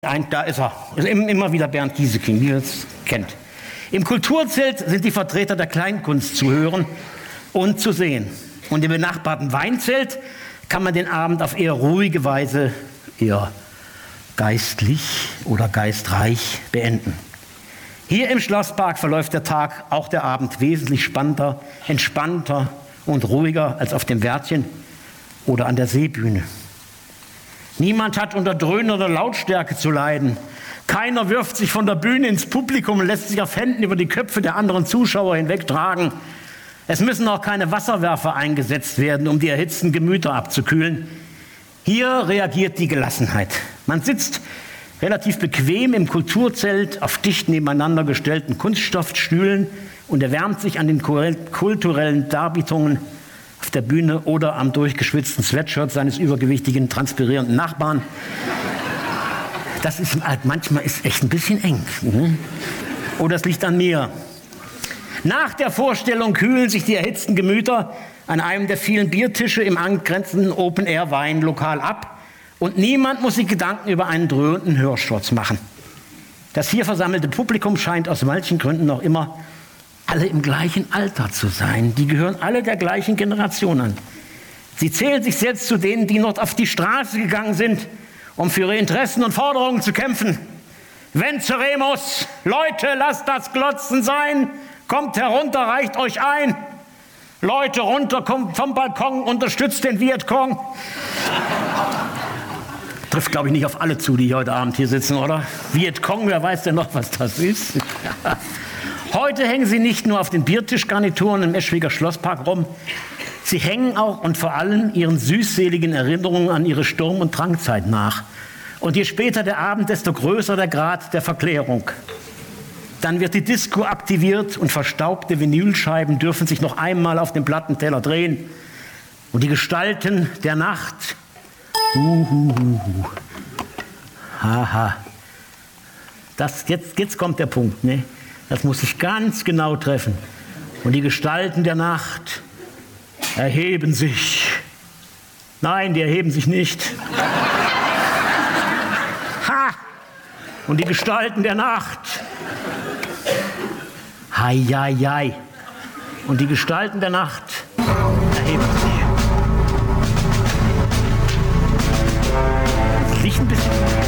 Da ist er. Also immer wieder Bernd Gieseking, wie ihr es kennt. Im Kulturzelt sind die Vertreter der Kleinkunst zu hören und zu sehen. Und im benachbarten Weinzelt kann man den Abend auf eher ruhige Weise, eher geistlich oder geistreich beenden. Hier im Schlosspark verläuft der Tag, auch der Abend, wesentlich spannender, entspannter und ruhiger als auf dem Wärtchen oder an der Seebühne. Niemand hat unter dröhnender Lautstärke zu leiden. Keiner wirft sich von der Bühne ins Publikum und lässt sich auf Händen über die Köpfe der anderen Zuschauer hinwegtragen. Es müssen auch keine Wasserwerfer eingesetzt werden, um die erhitzten Gemüter abzukühlen. Hier reagiert die Gelassenheit. Man sitzt relativ bequem im Kulturzelt auf dicht nebeneinander gestellten Kunststoffstühlen und erwärmt sich an den kulturellen Darbietungen auf der Bühne oder am durchgeschwitzten Sweatshirt seines übergewichtigen, transpirierenden Nachbarn. Das ist manchmal ist echt ein bisschen eng. Oder es liegt an mir. Nach der Vorstellung kühlen sich die erhitzten Gemüter an einem der vielen Biertische im angrenzenden Open-Air-Weinlokal ab und niemand muss sich Gedanken über einen dröhnenden Hörsturz machen. Das hier versammelte Publikum scheint aus manchen Gründen noch immer alle im gleichen Alter zu sein. Die gehören alle der gleichen Generation an. Sie zählen sich selbst zu denen, die noch auf die Straße gegangen sind, um für ihre Interessen und Forderungen zu kämpfen. Venceremos! Leute, lasst das Glotzen sein! Kommt herunter, reicht euch ein! Leute, runter, kommt vom Balkon, unterstützt den Vietcong! Trifft, glaube ich, nicht auf alle zu, die heute Abend hier sitzen, oder? Vietcong, wer weiß denn noch, was das ist? Heute hängen sie nicht nur auf den Biertischgarnituren im Eschwiger Schlosspark rum, sie hängen auch und vor allem ihren süßseligen Erinnerungen an ihre Sturm- und Drangzeit nach. Und je später der Abend, desto größer der Grad der Verklärung. Dann wird die Disco aktiviert und verstaubte Vinylscheiben dürfen sich noch einmal auf dem Plattenteller drehen. Und die Gestalten der Nacht, haha, jetzt kommt der Punkt, ne? Das muss ich ganz genau treffen. Und die Gestalten der Nacht erheben sich. Nein, die erheben sich nicht. Ha! Und die Gestalten der Nacht. Hei, hei, hei. Und die Gestalten der Nacht erheben sich. Das liegt ein bisschen.